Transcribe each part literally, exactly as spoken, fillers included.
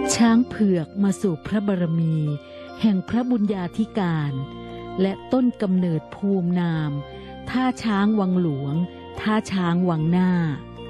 ช้างเผือกมาสู่พระบารมีแห่งพระบุญญาธิการและต้นกำเนิดภูมินามท่าช้างวังหลวงท่าช้างวังหน้า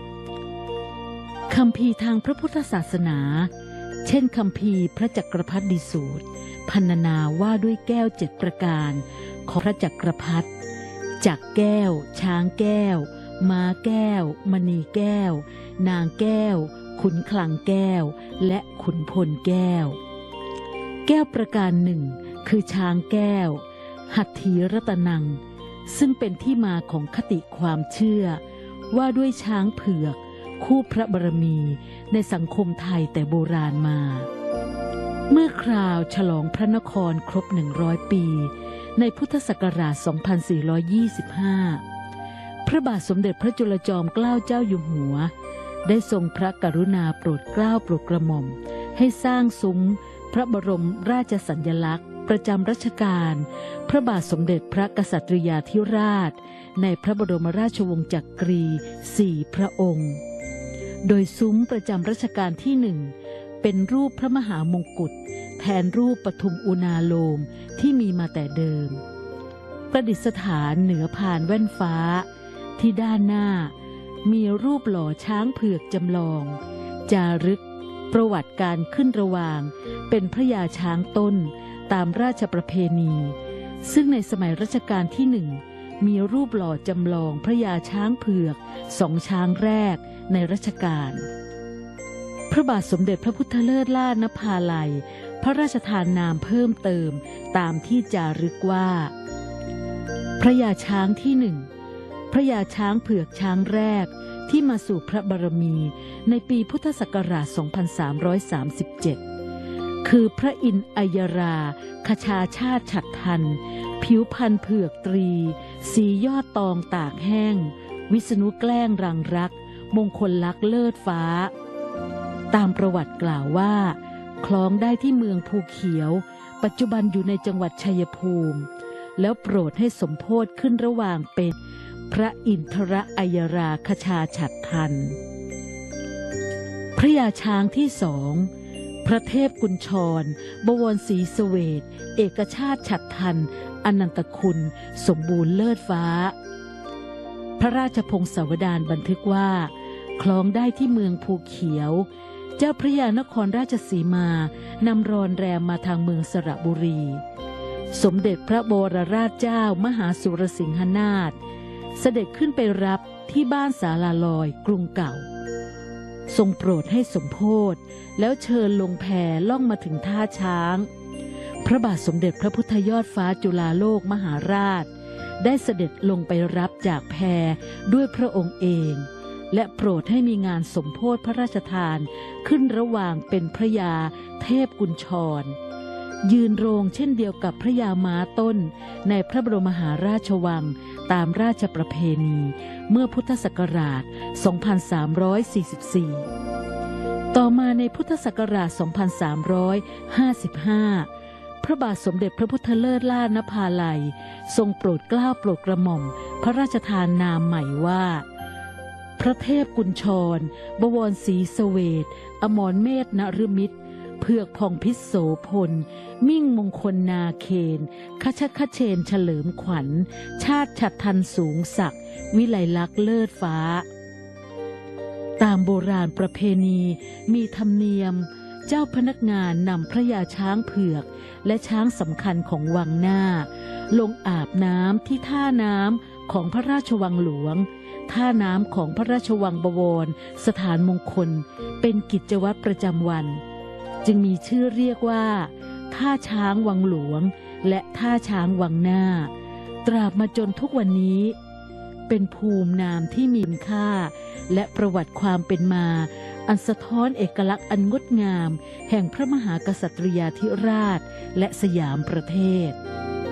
คัมภีร์ทางพระพุทธศาสนาเช่นคัมภีร์พระจักรพรรดิสูตรพรรณนาว่าด้วยแก้วเจ็ดประการของพระจักรพรรดิจักแก้วช้างแก้วม้าแก้วมณีแก้วนางแก้วขุนคลังแก้วและขุนพลแก้วแก้วประการหนึ่งคือช้างแก้วหัตถีรัตนังซึ่งเป็นที่มาของคติความเชื่อว่าด้วยช้างเผือกคู่พระบารมีในสังคมไทยแต่โบราณมาเมื่อคราวฉลองพระนครครบหนึ่งร้อยปีในพุทธศักราช สองพันสี่ร้อยยี่สิบห้า พระบาทสมเด็จพระจุลจอมเกล้าเจ้าอยู่หัวได้ทรงพระกรุณาโปรดเกล้าโปรดกระหม่อมให้สร้างซุ้มพระบรมราชสัญลักษณ์ประจำรัชกาลพระบาทสมเด็จพระกษัตริยาธิราชในพระบรมราชวงศ์จักรีสี่พระองค์โดยซุ้มประจำรัชกาลที่หนึ่งเป็นรูปพระมหามงกุฎแทนรูปปทุมอุณาโลมที่มีมาแต่เดิมประดิษฐานเหนือพานแว่นฟ้าที่ด้านหน้ามีรูปหล่อช้างเผือกจำลองจารึกประวัติการขึ้นระหว่างเป็นพระยาช้างต้นตามราชประเพณีซึ่งในสมัยรัชกาลที่หนึ่งมีรูปหล่อจำลองพระยาช้างเผือกสองช้างแรกในรัชกาลพระบาทสมเด็จพระพุทธเลิศล่านภาลัยพระราชทานนามเพิ่มเติมตามที่จารึกว่าพระยาช้างที่หนึ่งพระยาช้างเผือกช้างแรกที่มาสู่พระบารมีในปีพุทธศักราช สองพันสามร้อยสามสิบเจ็ด คือพระอินทร์อัยราคชาชาติฉัตรทันผิวพันธุ์เผือกตรีสียอดตองตากแห้งวิษณุแกล้งรังรักมงคลลักษณ์เลิศฟ้าตามประวัติกล่าวว่าคล้องได้ที่เมืองภูเขียวปัจจุบันอยู่ในจังหวัดชัยภูมิแล้วโปรดให้สมโภชขึ้นระหว่างเป็นพระอินทรอัยราคชาฉัตรทันพระยาช้างที่สองพระเทพกุญชรบวรศรีเสวตเอกชาติฉัตรทันอนันตคุณสมบูรณ์เลิศฟ้าพระราชพงศาวดารบันทึกว่าคล้องได้ที่เมืองภูเขียวเจ้าพระยานครราชสีมานำรอนแรมมาทางเมืองสระบุรีสมเด็จพระบรราชเจ้ามหาสุรสิงหนาถเสด็จขึ้นไปรับที่บ้านศาลาลอยกรุงเก่าทรงโปรดให้สมโภชแล้วเชิญลงแพล่องมาถึงท่าช้างพระบาทสมเด็จพระพุทธยอดฟ้าจุฬาโลกมหาราชได้เสด็จลงไปรับจากแพด้วยพระองค์เองและโปรดให้มีงานสมโภชพระราชทานขึ้นระหว่างเป็นพระยาเทพกุญชรยืนโรงเช่นเดียวกับพระยาม้าต้นในพระบรมมหาราชวังตามราชประเพณีเมื่อพุทธศักราช สองพันสามร้อยสี่สิบสี่ ต่อมาในพุทธศักราช สองพันสามร้อยห้าสิบห้า พระบาทสมเด็จพระพุทธเลิศล่านภาลัยทรงโปรดเกล้าโปรดกระหม่อมพระราชทานนามใหม่ว่าพระเทพกุญชรบวรศรีเสวตอมรเมธนฤมิตรเผือกผ่องพิษโสพลมิ่งมงคลนาเคนคชคเชนเฉลิมขวัญชาติฉัตรทันสูงศักดิ์วิไลลักษณ์เลิศฟ้าตามโบราณประเพณีมีธรรมเนียมเจ้าพนักงานนำพระยาช้างเผือกและช้างสำคัญของวังหน้าลงอาบน้ำที่ท่าน้ำของพระราชวังหลวงท่าน้ำของพระราชวังบวรสถานมงคลเป็นกิจวัตรประจำวันจึงมีชื่อเรียกว่าท่าช้างวังหลวงและท่าช้างวังหน้าตราบมาจนทุกวันนี้เป็นภูมินามที่มีคุณค่าและประวัติความเป็นมาอันสะท้อนเอกลักษณ์อันงดงามแห่งพระมหากษัตริยาธิราชและสยามประเทศ